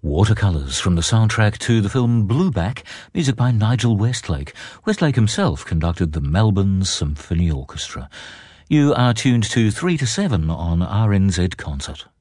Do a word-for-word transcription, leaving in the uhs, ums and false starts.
Watercolours from the soundtrack to the film Blueback, music by Nigel Westlake. Westlake himself conducted the Melbourne Symphony Orchestra. You are tuned to three to seven on R N Z Concert.